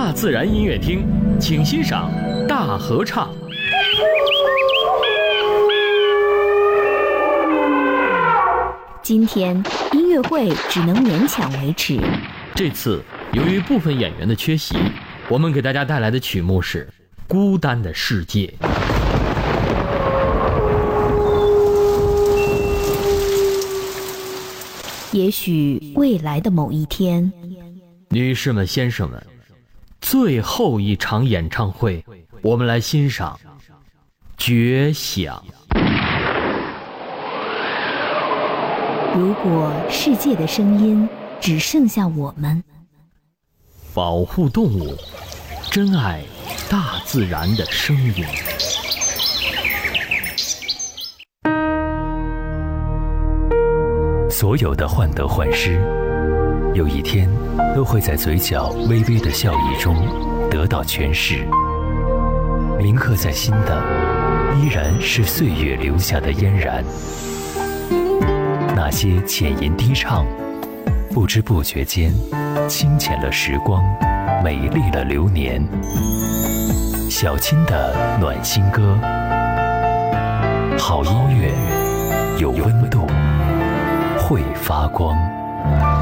大自然音乐厅，请欣赏大合唱。 今天音乐会只能勉强维持。 这次由于部分演员的缺席，我们给大家带来的曲目是《孤单的世界》。 也许未来的某一天， 女士们、先生们，最后一场演唱会，我们来欣赏《绝响》。 如果世界的声音只剩下我们， 保护动物，珍爱大自然的声音。 所有的患得患失，有一天都会在嘴角微微的笑意中得到诠释。铭刻在心的，依然是岁月留下的嫣然。那些浅吟低唱，不知不觉间清浅了时光，美丽了流年。小青的暖心歌，好音乐有温度，会发光。